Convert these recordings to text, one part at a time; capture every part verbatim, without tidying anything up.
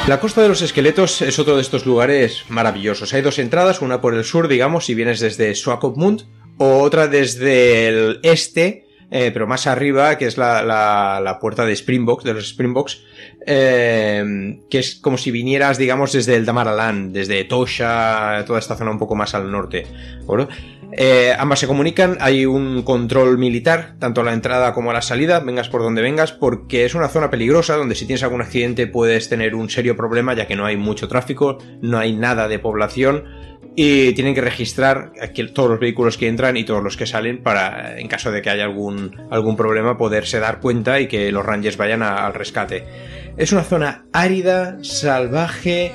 La Costa de los Esqueletos es otro de estos lugares maravillosos. Hay dos entradas, una por el sur, digamos, si vienes desde Swakopmund, o otra desde el este, eh, pero más arriba, que es la, la, la puerta de Springboks, de los Springboks, eh, que es como si vinieras, digamos, desde el Damaraland, desde Tosha, toda esta zona un poco más al norte, ¿de acuerdo? Eh, ambas se comunican, hay un control militar, tanto a la entrada como a la salida, vengas por donde vengas, porque es una zona peligrosa donde si tienes algún accidente puedes tener un serio problema, ya que no hay mucho tráfico, no hay nada de población y tienen que registrar aquí todos los vehículos que entran y todos los que salen para, en caso de que haya algún, algún problema, poderse dar cuenta y que los rangers vayan a, al rescate. Es una zona árida, salvaje,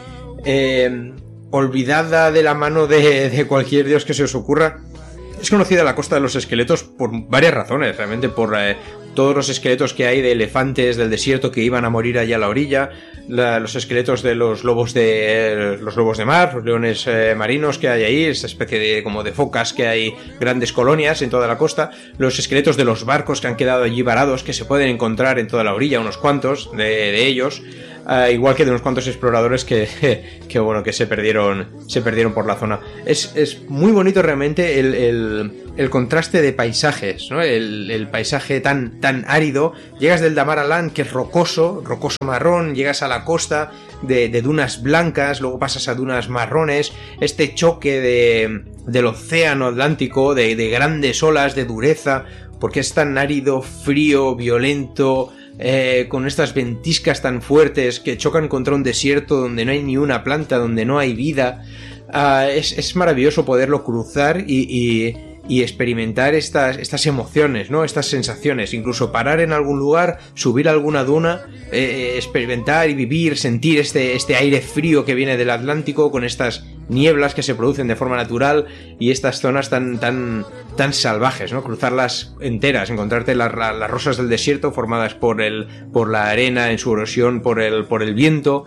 eh, olvidada de la mano de, de cualquier dios que se os ocurra. Es conocida la Costa de los Esqueletos por varias razones, realmente por eh, todos los esqueletos que hay de elefantes del desierto que iban a morir allá a la orilla, la, los esqueletos de los lobos de eh, los lobos de mar, los leones eh, marinos que hay ahí, esta especie de como de focas que hay grandes colonias en toda la costa, los esqueletos de los barcos que han quedado allí varados que se pueden encontrar en toda la orilla, unos cuantos de, de ellos. Uh, igual que de unos cuantos exploradores que, que bueno, que se perdieron, se perdieron por la zona. Es, es muy bonito realmente el, el, el contraste de paisajes, ¿no? El, el paisaje tan, tan árido. Llegas del Damaraland, que es rocoso, rocoso marrón, llegas a la costa de, de dunas blancas, luego pasas a dunas marrones, este choque de, del océano Atlántico, de, de grandes olas, de dureza, porque es tan árido, frío, violento. Eh, con estas ventiscas tan fuertes que chocan contra un desierto donde no hay ni una planta, donde no hay vida. Uh, es, es maravilloso poderlo cruzar y, y, y experimentar estas, estas emociones, ¿no? Estas sensaciones, incluso parar en algún lugar, subir a alguna duna, eh, experimentar y vivir, sentir este, este aire frío que viene del Atlántico con estas nieblas que se producen de forma natural y estas zonas tan tan tan salvajes, ¿no? Cruzarlas enteras, encontrarte las, las rosas del desierto formadas por el por la arena en su erosión, por el por el viento.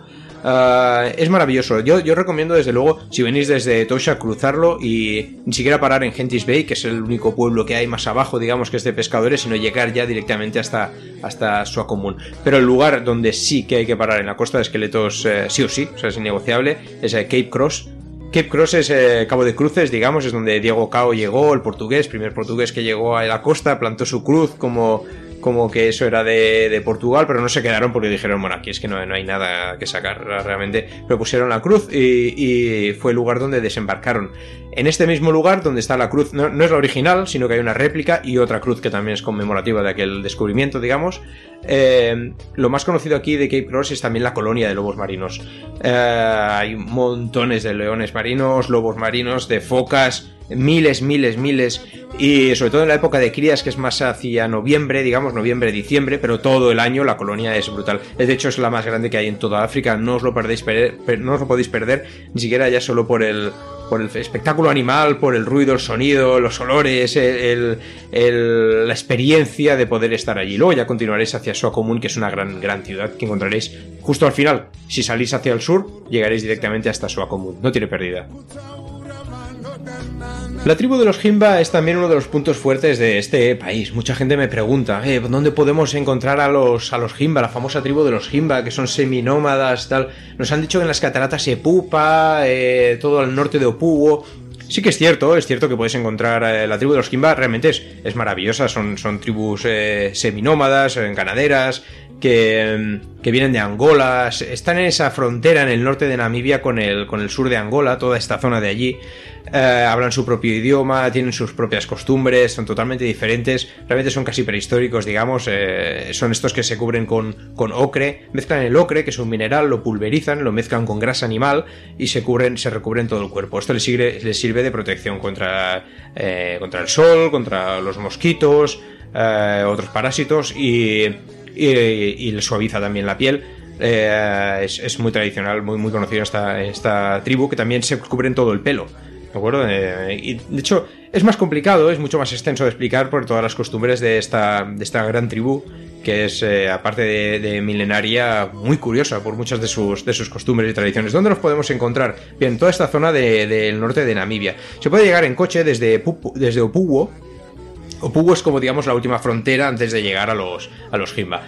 Uh, es maravilloso. Yo, yo recomiendo desde luego, si venís desde Tosha, cruzarlo y ni siquiera parar en Hentis Bay, que es el único pueblo que hay más abajo, digamos, que es de pescadores, sino llegar ya directamente hasta, hasta Swakopmund. Pero el lugar donde sí que hay que parar en la Costa de Esqueletos, eh, sí o sí, o sea, es innegociable, es eh, Cape Cross. Cape Cross es eh, Cabo de Cruces, digamos, es donde Diego Cao llegó, el portugués, primer portugués que llegó a la costa, plantó su cruz como, como que eso era de, de Portugal, pero no se quedaron porque dijeron, bueno, aquí es que no, no hay nada que sacar realmente, pero pusieron la cruz y, y fue el lugar donde desembarcaron. En este mismo lugar donde está la cruz, no, no es la original, sino que hay una réplica y otra cruz que también es conmemorativa de aquel descubrimiento, digamos. Eh, lo más conocido aquí de Cape Cross es también la colonia de lobos marinos. Eh, hay montones de leones marinos, lobos marinos, de focas, miles, miles, miles, y sobre todo en la época de crías, que es más hacia noviembre, digamos, noviembre, diciembre, pero todo el año la colonia es brutal. De hecho es la más grande que hay en toda África, no os lo perdéis, no os lo podéis perder, ni siquiera ya solo por el por el espectáculo animal, por el ruido, el sonido, los olores, el, el, el, la experiencia de poder estar allí. Luego ya continuaréis hacia Swakopmund, que es una gran, gran ciudad que encontraréis justo al final. Si salís hacia el sur, llegaréis directamente hasta Swakopmund. No tiene pérdida. La tribu de los Himba es también uno de los puntos fuertes de este país. Mucha gente me pregunta, eh, ¿dónde podemos encontrar a los, a los Himba, la famosa tribu de los Himba, que son seminómadas, tal? Nos han dicho que en las cataratas Epupa, eh, todo al norte de Opuwo. Sí que es cierto, es cierto que podéis encontrar eh, la tribu de los Himba, realmente es, es maravillosa, son, son tribus eh, seminómadas, eh, ganaderas, que, que vienen de Angola, están en esa frontera en el norte de Namibia con el, con el sur de Angola, toda esta zona de allí. Eh, hablan su propio idioma, tienen sus propias costumbres, son totalmente diferentes, realmente son casi prehistóricos, digamos, eh, son estos que se cubren con, con ocre, mezclan el ocre, que es un mineral, lo pulverizan, lo mezclan con grasa animal y se cubren, se recubren todo el cuerpo. Esto les sirve, les sirve de protección contra, eh, contra el sol, contra los mosquitos, eh, otros parásitos y, y, y les suaviza también la piel. Eh, es, es muy tradicional, muy, muy conocida esta, esta tribu, que también se cubren todo el pelo. ¿De acuerdo? Eh, y de hecho es más complicado, es mucho más extenso de explicar por todas las costumbres de esta, de esta gran tribu, que es, eh, aparte de, de milenaria, muy curiosa por muchas de sus, de sus costumbres y tradiciones. ¿Dónde los podemos encontrar? Bien, toda esta zona de, del norte de Namibia. Se puede llegar en coche desde, Pupu, desde Opuwo. Opuwo es como, digamos, la última frontera antes de llegar a los, a los Himba.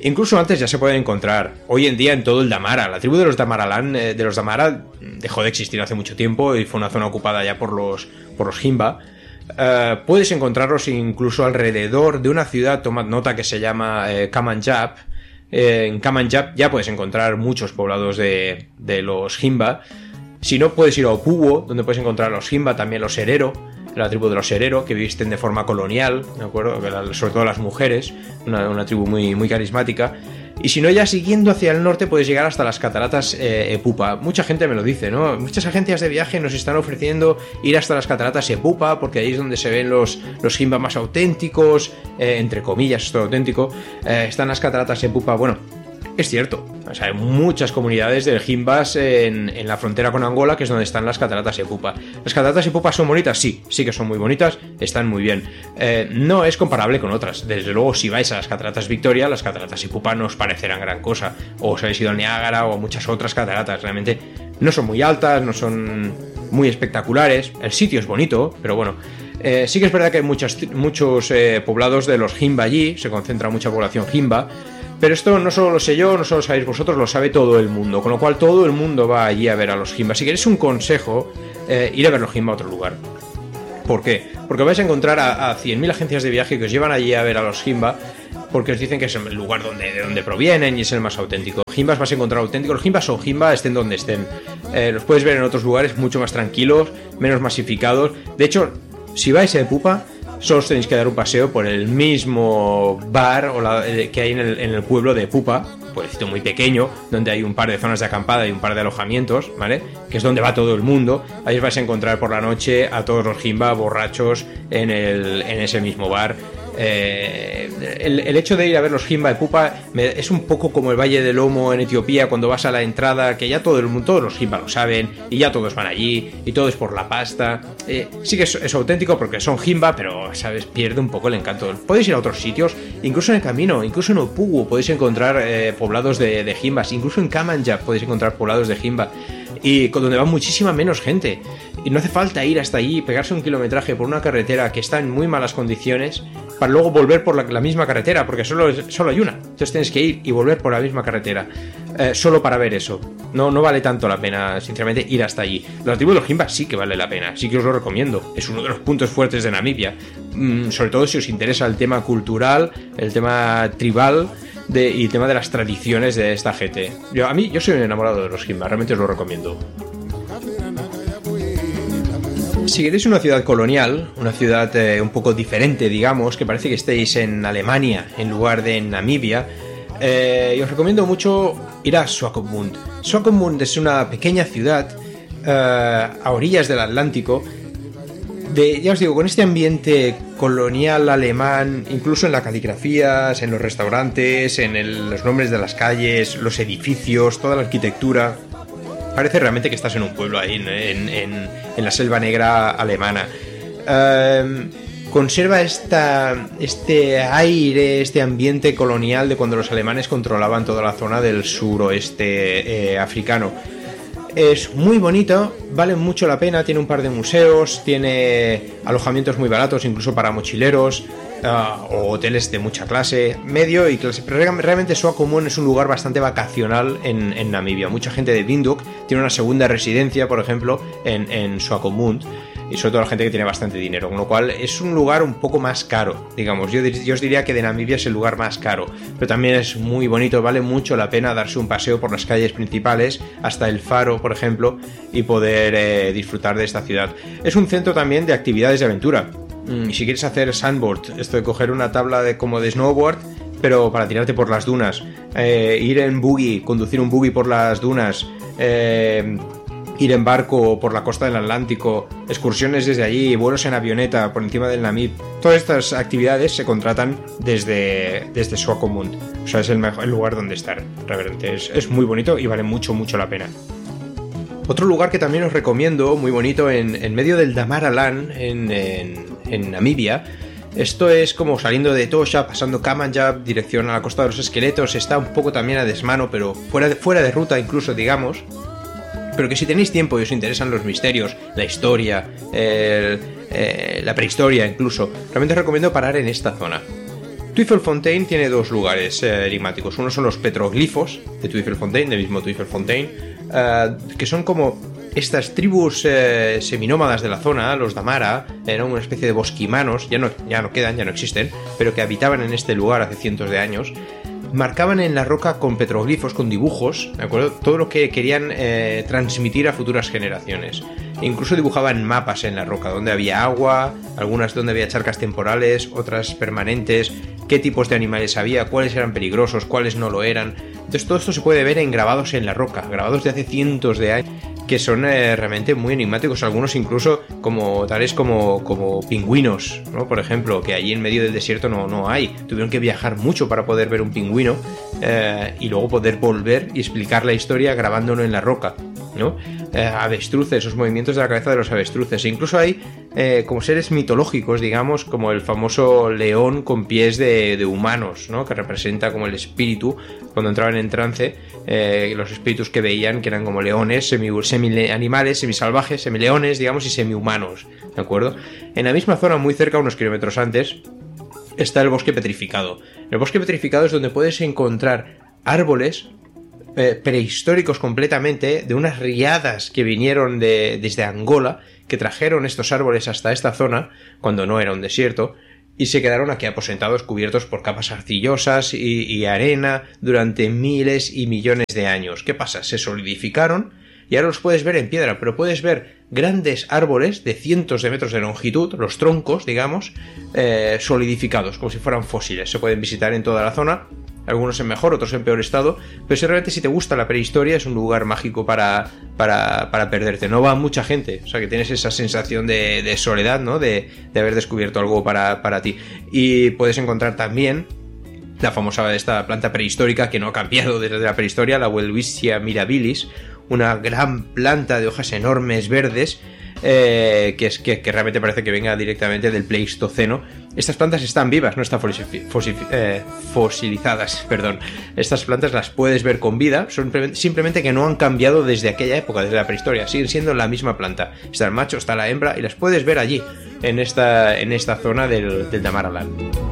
Incluso antes ya se pueden encontrar. Hoy en día en todo el Damara. La tribu de los Damaralan, eh, de los Damara dejó de existir hace mucho tiempo y fue una zona ocupada ya por los, por los Himba. Uh, puedes encontrarlos incluso alrededor de una ciudad, tomad nota, que se llama eh, Kamanjab. Eh, en Kamanjab ya puedes encontrar muchos poblados de, de los Himba. Si no, puedes ir a Opuwo, donde puedes encontrar a los Himba, también los Herero, la tribu de los Herero, que visten de forma colonial, ¿de acuerdo? Sobre todo las mujeres, una, una tribu muy, muy carismática. Y si no, ya siguiendo hacia el norte puedes llegar hasta las cataratas eh, Epupa. Mucha gente me lo dice, ¿no? Muchas agencias de viaje nos están ofreciendo ir hasta las cataratas Epupa, porque ahí es donde se ven los, los Himba más auténticos, eh, entre comillas, esto es auténtico. Eh, están las cataratas Epupa, bueno, es cierto. O sea, hay muchas comunidades de Himbas en, en la frontera con Angola, que es donde están las cataratas Epupa. ¿Las cataratas Epupa son bonitas? Sí, sí que son muy bonitas, están muy bien. Eh, no es comparable con otras. Desde luego, si vais a las cataratas Victoria, las cataratas Epupa no os parecerán gran cosa. O os habéis ido al Niágara o a muchas otras cataratas. Realmente no son muy altas, no son muy espectaculares. El sitio es bonito, pero bueno. Eh, sí que es verdad que hay muchas, muchos eh, poblados de los Himba allí, se concentra mucha población Himba. Pero esto no solo lo sé yo, no solo lo sabéis vosotros, lo sabe todo el mundo. Con lo cual todo el mundo va allí a ver a los Himba. Si queréis un consejo, eh, ir a ver los Himba a otro lugar. ¿Por qué? Porque vais a encontrar a, a cien mil agencias de viaje que os llevan allí a ver a los Himba, porque os dicen que es el lugar donde, de donde provienen y es el más auténtico. Himbas vas a encontrar auténticos. Los Himbas son Himba, estén donde estén. Eh, los puedes ver en otros lugares mucho más tranquilos, menos masificados. De hecho, si vais a Epupa, solo os tenéis que dar un paseo por el mismo bar o la, eh, que hay en el, en el pueblo de Epupa, pueblecito muy pequeño, donde hay un par de zonas de acampada y un par de alojamientos, ¿vale? Que es donde va todo el mundo. Ahí os vais a encontrar por la noche a todos los Himba borrachos en, el, en ese mismo bar. Eh, el, el hecho de ir a ver los Himba Epupa me, es un poco como el Valle del Omo en Etiopía, cuando vas a la entrada, que ya todo el mundo, todos los Himba lo saben y ya todos van allí y todo es por la pasta. Eh, sí que es, es auténtico porque son Himba, pero sabes, pierde un poco el encanto. Podéis ir a otros sitios, incluso en el camino, incluso en Opuwo podéis encontrar eh, poblados de, de Himbas, incluso en Kamanjab podéis encontrar poblados de Himba, y con donde va muchísima menos gente. Y no hace falta ir hasta allí, pegarse un kilometraje por una carretera que está en muy malas condiciones para luego volver por la, la misma carretera, porque solo, solo hay una. Entonces tienes que ir y volver por la misma carretera, eh, solo para ver eso. No, no vale tanto la pena, sinceramente, ir hasta allí. La tribu de los Himba sí que vale la pena, sí que os lo recomiendo. Es uno de los puntos fuertes de Namibia, mm, sobre todo si os interesa el tema cultural, el tema tribal, De, y el tema de las tradiciones de esta gente. Yo, a mí, yo soy un enamorado de los Himba, realmente os lo recomiendo. Si queréis una ciudad colonial, una ciudad eh, un poco diferente, digamos, que parece que estéis en Alemania en lugar de en Namibia, eh, os recomiendo mucho ir a Swakopmund. Swakopmund es una pequeña ciudad eh, a orillas del Atlántico. De, ya os digo, con este ambiente colonial alemán, incluso en las caligrafías, en los restaurantes, en el, los nombres de las calles, los edificios, toda la arquitectura, parece realmente que estás en un pueblo ahí, en, en, en la selva negra alemana. Um, conserva esta, este aire, este ambiente colonial de cuando los alemanes controlaban toda la zona del suroeste eh, africano. Es muy bonito, vale mucho la pena, tiene un par de museos, tiene alojamientos muy baratos, incluso para mochileros, uh, o hoteles de mucha clase, medio y clase. Pero realmente Swakopmund es un lugar bastante vacacional en, en Namibia. Mucha gente de Windhoek tiene una segunda residencia, por ejemplo, en, en Swakopmund, y sobre todo la gente que tiene bastante dinero, con lo cual es un lugar un poco más caro, digamos. Yo, yo os diría que de Namibia es el lugar más caro, pero también es muy bonito, vale mucho la pena darse un paseo por las calles principales hasta el faro, por ejemplo, y poder eh, disfrutar de esta ciudad. Es un centro también de actividades de aventura. Mm, si quieres hacer sandboard, esto de coger una tabla de, como de snowboard, pero para tirarte por las dunas, eh, ir en buggy, conducir un buggy por las dunas, eh... ir en barco por la costa del Atlántico, excursiones desde allí, vuelos en avioneta por encima del Namib. Todas estas actividades se contratan desde, desde Swakopmund. O sea, es el, mejor, el lugar donde estar. Realmente es, es muy bonito y vale mucho, mucho la pena. Otro lugar que también os recomiendo, muy bonito, en, en medio del Damaraland, en, en, en Namibia. Esto es como saliendo de Tosha, pasando Kamanjab, dirección a la costa de los esqueletos. Está un poco también a desmano, pero fuera de, fuera de ruta incluso, digamos. Pero que si tenéis tiempo y os interesan los misterios, la historia, el, eh, la prehistoria incluso, realmente os recomiendo parar en esta zona. Twiffelfontein tiene dos lugares eh, enigmáticos. Uno son los petroglifos de Twiffelfontein, del mismo Twiffelfontein, eh, que son como estas tribus eh, seminómadas de la zona, los Damara, eran una especie de bosquimanos, ya no, ya no quedan, ya no existen, pero que habitaban en este lugar hace cientos de años. Marcaban en la roca con petroglifos, con dibujos, ¿de acuerdo? Todo lo que querían eh, transmitir a futuras generaciones. E incluso dibujaban mapas en la roca, donde había agua, algunas donde había charcas temporales, otras permanentes, qué tipos de animales había, cuáles eran peligrosos, cuáles no lo eran. Entonces todo esto se puede ver en grabados en la roca, grabados de hace cientos de años, que son eh, realmente muy enigmáticos, algunos incluso como tales como, como pingüinos, ¿no? Por ejemplo, que allí en medio del desierto no, no hay. Tuvieron que viajar mucho para poder ver un pingüino eh, y luego poder volver y explicar la historia grabándolo en la roca, ¿no? Eh, avestruces, esos movimientos de la cabeza de los avestruces. E incluso hay eh, como seres mitológicos, digamos, como el famoso león con pies de, de humanos, ¿no? Que representa como el espíritu cuando entraban en trance, eh, los espíritus que veían que eran como leones, semi, semi animales, semisalvajes, semileones, digamos, y semihumanos, ¿de acuerdo? En la misma zona, muy cerca, unos kilómetros antes, está el bosque petrificado. El bosque petrificado es donde puedes encontrar árboles Eh, prehistóricos completamente, de unas riadas que vinieron de, desde Angola, que trajeron estos árboles hasta esta zona, cuando no era un desierto, y se quedaron aquí aposentados, cubiertos por capas arcillosas y, y arena durante miles y millones de años. ¿Qué pasa? Se solidificaron y ahora los puedes ver en piedra, pero puedes ver grandes árboles de cientos de metros de longitud, los troncos, digamos, eh, solidificados, como si fueran fósiles. Se pueden visitar en toda la zona, algunos en mejor, otros en peor estado, pero si realmente si te gusta la prehistoria es un lugar mágico para, para, para perderte. No va mucha gente, o sea que tienes esa sensación de, de soledad, ¿no? De, de haber descubierto algo para, para ti. Y puedes encontrar también la famosa esta planta prehistórica que no ha cambiado desde la prehistoria, la Welwitschia mirabilis, una gran planta de hojas enormes verdes, eh, que es que, que realmente parece que venga directamente del Pleistoceno. Estas plantas están vivas, no están eh, fosilizadas, perdón. Estas plantas las puedes ver con vida, son simplemente que no han cambiado desde aquella época, desde la prehistoria, siguen siendo la misma planta. Está el macho, está la hembra y las puedes ver allí, en esta, en esta zona del, del Damaraland.